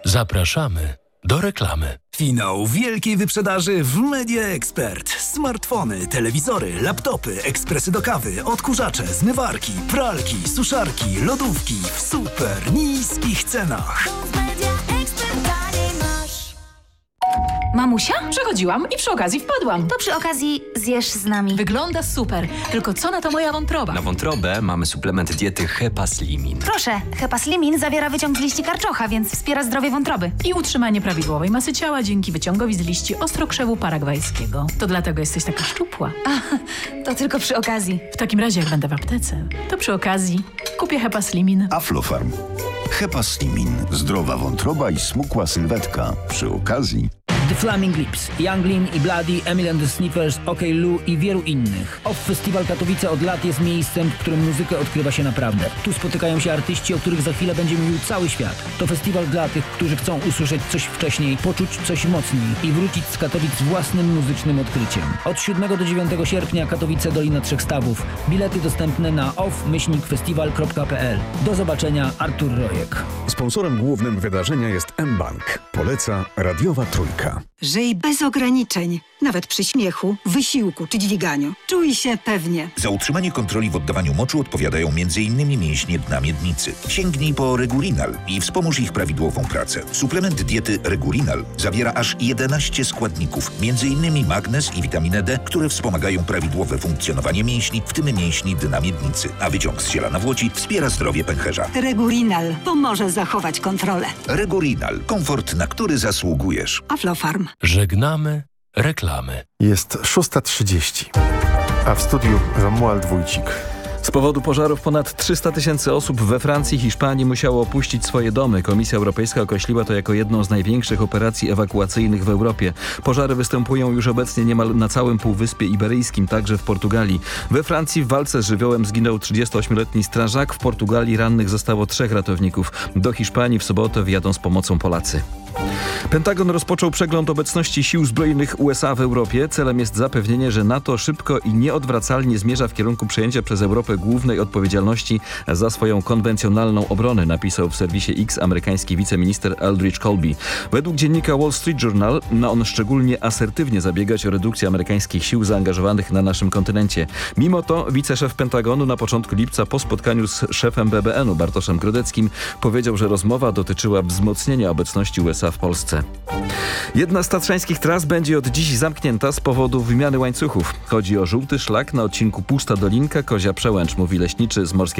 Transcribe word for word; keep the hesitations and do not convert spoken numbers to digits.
Zapraszamy do reklamy. Finał wielkiej wyprzedaży w Media Expert. Smartfony, telewizory, laptopy, ekspresy do kawy, odkurzacze, zmywarki, pralki, suszarki, lodówki w super niskich cenach. Mamusia? Przechodziłam i przy okazji wpadłam. To przy okazji zjesz z nami. Wygląda super, tylko co na to moja wątroba? Na wątrobę mamy suplement diety Hepaslimin. Proszę, Hepaslimin zawiera wyciąg z liści karczocha, więc wspiera zdrowie wątroby. I utrzymanie prawidłowej masy ciała dzięki wyciągowi z liści ostrokrzewu paragwajskiego. To dlatego jesteś taka szczupła. A, to tylko przy okazji. W takim razie, jak będę w aptece, to przy okazji kupię Hepaslimin. Aflofarm. Hepaslimin. Zdrowa wątroba i smukła sylwetka. Przy okazji... The Flaming Lips, Young Lean i Bloody, Emily and the Sniffers, OK Lou i wielu innych. Off Festival Katowice od lat jest miejscem, w którym muzykę odkrywa się naprawdę. Tu spotykają się artyści, o których za chwilę będzie mówił cały świat. To festiwal dla tych, którzy chcą usłyszeć coś wcześniej, poczuć coś mocniej i wrócić z Katowic z własnym muzycznym odkryciem. Od siódmego do dziewiątego sierpnia Katowice, Dolina Trzech Stawów. Bilety dostępne na off myślnik festiwal kropka p l. Do zobaczenia, Artur Rojek. Sponsorem głównym wydarzenia jest mBank. Poleca Radiowa Trójka. Żyj bez ograniczeń, nawet przy śmiechu, wysiłku czy dźwiganiu. Czuj się pewnie. Za utrzymanie kontroli w oddawaniu moczu odpowiadają m.in. mięśnie dna miednicy. Sięgnij po Regulinal i wspomóż ich prawidłową pracę. Suplement diety Regulinal zawiera aż jedenaście składników, m.in. magnez i witaminę D, które wspomagają prawidłowe funkcjonowanie mięśni, w tym mięśni dna miednicy. A wyciąg z ziela nawłoci wspiera zdrowie pęcherza. Regulinal pomoże zachować kontrolę. Regulinal. Komfort, na który zasługujesz. Aflofarm. Żegnamy reklamy. Jest szósta trzydzieści, a w studiu Romuald Wójcik. Z powodu pożarów ponad trzysta tysięcy osób we Francji i Hiszpanii musiało opuścić swoje domy. Komisja Europejska określiła to jako jedną z największych operacji ewakuacyjnych w Europie. Pożary występują już obecnie niemal na całym Półwyspie Iberyjskim, także w Portugalii. We Francji w walce z żywiołem zginął trzydziestoośmioletni strażak. W Portugalii rannych zostało trzech ratowników. Do Hiszpanii w sobotę wjadą z pomocą Polacy. Pentagon rozpoczął przegląd obecności sił zbrojnych U S A w Europie. Celem jest zapewnienie, że NATO szybko i nieodwracalnie zmierza w kierunku przejęcia przez Europę głównej odpowiedzialności za swoją konwencjonalną obronę, napisał w serwisie X amerykański wiceminister Aldrich Colby. Według dziennika Wall Street Journal ma on szczególnie asertywnie zabiegać o redukcję amerykańskich sił zaangażowanych na naszym kontynencie. Mimo to wiceszef Pentagonu na początku lipca po spotkaniu z szefem B B N u Bartoszem Grodeckim powiedział, że rozmowa dotyczyła wzmocnienia obecności U S A w Polsce. Jedna z tatrzańskich tras będzie od dziś zamknięta z powodu wymiany łańcuchów. Chodzi o żółty szlak na odcinku Pusta Dolinka-Kozia Przełęcz, mówi leśniczy z Morskiego